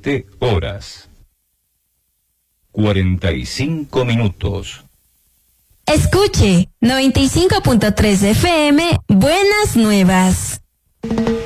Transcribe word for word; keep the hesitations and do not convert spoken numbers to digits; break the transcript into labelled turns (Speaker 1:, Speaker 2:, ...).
Speaker 1: siete horas. cuarenta y cinco minutos.
Speaker 2: Escuche, noventa y cinco punto tres F M, Buenas Nuevas.